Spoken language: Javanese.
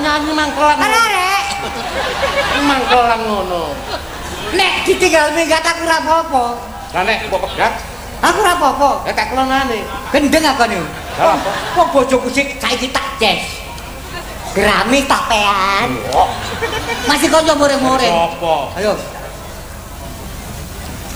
nyanyi mangkelan. Arek. Mangkelan ngono. Nek ditinggal minggat aku ora apa-apa. Lah nek mbok pegat, Aku ora apa-apa. tak kelonane. Gendeng apa niku? Lah apa? Kok bojoku sik saiki tak jes. Gerami tapean. Masih kanca muring-muring. Apa? Ayo,